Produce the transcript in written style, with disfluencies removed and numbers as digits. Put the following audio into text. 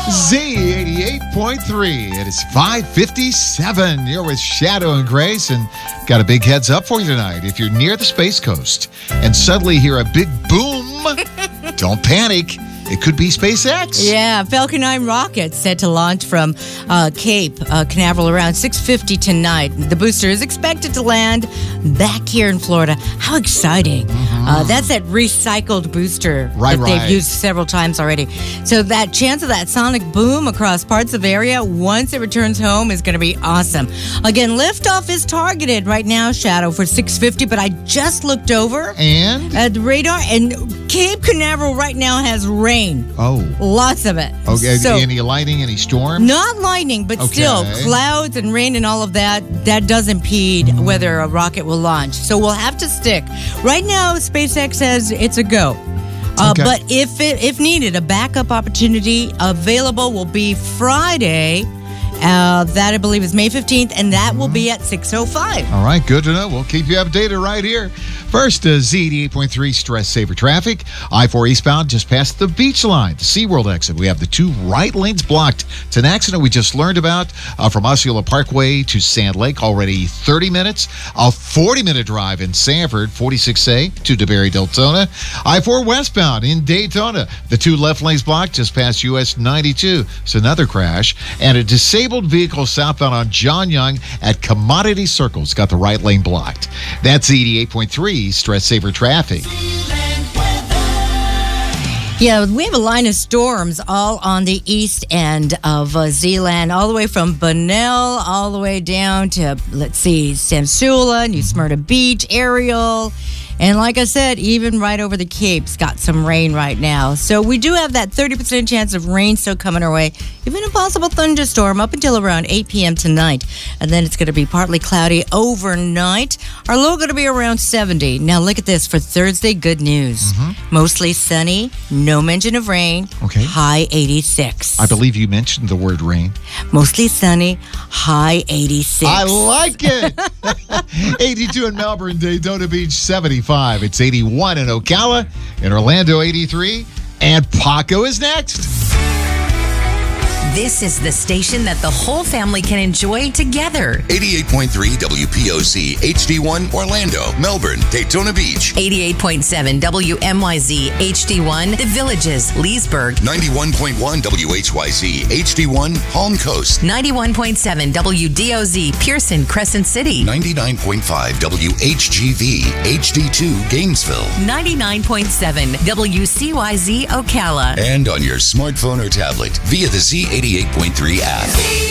Z88.3. It is 5:57. You're with Shadow and Grace, and got a big heads up for you tonight. If you're near the Space Coast and suddenly hear a big boom, don't panic. It could be SpaceX. Yeah, Falcon 9 rocket set to launch from Cape Canaveral around 6:50 tonight. The booster is expected to land back here in Florida. How exciting. That's that recycled booster that they've used several times already. So that chance of that sonic boom across parts of the area once it returns home is going to be awesome. Again, liftoff is targeted right now, Shadow, for 6:50, but I just looked over at the radar, and Cape Canaveral right now has rain. Oh. Lots of it. Okay. So, any lightning, any storm? Not lightning, but still clouds and rain and all of that. That does impede whether a rocket will launch. So we'll have to stick. Right now, SpaceX says it's a go. But if needed, a backup opportunity available will be Friday. That, I believe, is May 15th, and that will be at 6:05. All right, good to know. We'll keep you updated right here. First, Z88.3 stress saver traffic. I-4 eastbound just past the beach line, the SeaWorld exit. We have the two right lanes blocked. It's an accident we just learned about from Osceola Parkway to Sand Lake, already 30 minutes. A 40-minute drive in Sanford, 46A to DeBerry Deltona. I-4 westbound in Daytona. The two left lanes blocked just past US 92. It's another crash. And a disabled vehicle southbound on John Young at Commodity Circle. It's got the right lane blocked. That's 88.3 stress saver traffic. Yeah, we have a line of storms all on the east end of Zeeland, all the way from Bunnell, all the way down to, Samsula, New Smyrna Beach, Ariel. And like I said, even right over the Cape's got some rain right now. So we do have that 30% chance of rain still coming our way. Even a possible thunderstorm up until around 8 p.m. tonight. And then it's going to be partly cloudy overnight. Our low going to be around 70. Now look at this for Thursday. Good news. Mostly sunny. No mention of rain. Okay. High 86. I believe you mentioned the word rain. Mostly sunny. High 86. I like it. 82 in Melbourne, Daytona Beach, 75. It's 81 in Ocala, in Orlando, 83. And Paco is next. This is the station that the whole family can enjoy together. 88.3 WPOC, HD1, Orlando, Melbourne, Daytona Beach. 88.7 WMYZ, HD1, The Villages, Leesburg. 91.1 WHYZ, HD1, Palm Coast. 91.7 WDOZ, Pearson, Crescent City. 99.5 WHGV, HD2, Gainesville. 99.7 WCYZ, Ocala. And on your smartphone or tablet via the Z88.3 app.